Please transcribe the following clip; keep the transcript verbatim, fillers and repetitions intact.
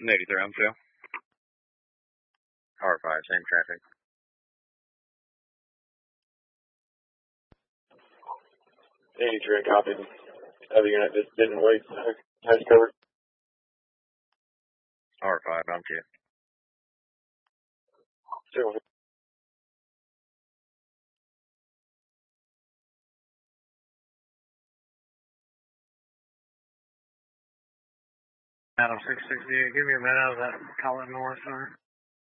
eighty-three, I'm Phil. R five, same traffic. eighty-three, copy. Other unit just didn't wait. Has covered. R five, I'm two. Zero. Adam six sixty-eight, give me a minute out of that Colin North, sir.